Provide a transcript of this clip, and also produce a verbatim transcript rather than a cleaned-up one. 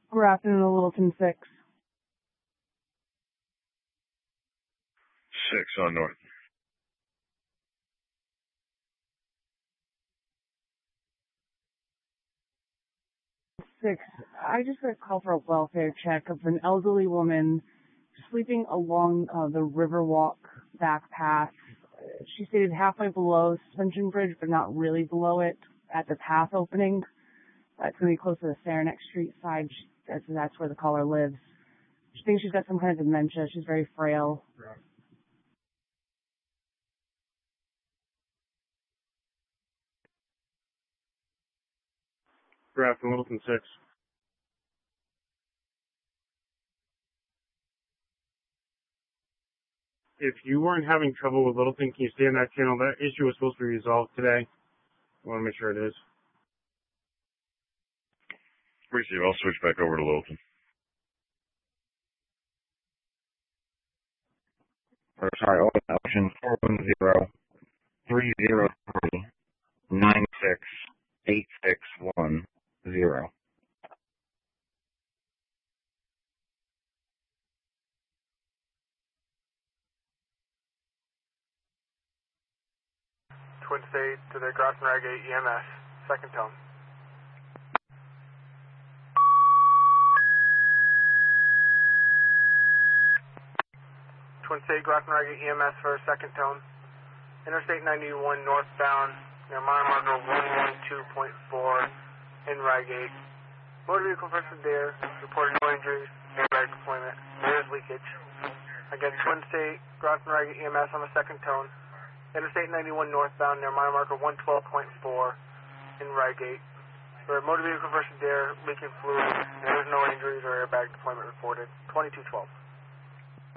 Grafton and Littleton six. Six on north. Six. I just got a call for a welfare check of an elderly woman sleeping along uh, the Riverwalk back path. She stated halfway below Suspension Bridge, but not really below it at the path opening. That's going to be close to the Saranac Street side. She, that's, that's where the caller lives. She thinks she's got some kind of dementia. She's very frail. Right. Grafton, Littleton six. If you weren't having trouble with Littleton, can you stay in that channel? That issue was supposed to be resolved today. I want to make sure it is. Receive. I'll switch back over to Littleton. Or sorry, option four one zero three zero three nine six eight six one zero. Twin State to the Grafton Ragate E M S, second tone. Twin State Grafton Ragate E M S for second tone. Interstate ninety-one northbound near mile marker one one two point four in Rygate. Motor vehicle first there, reported no injuries, airbag deployment, there is leakage. Again, Twin State Grafton Ragate E M S on the second tone. Interstate ninety-one northbound near mile marker one twelve point four in Rygate. For motor vehicle versus there, leaking fluid, there is no injuries or airbag deployment reported. twenty-two twelve.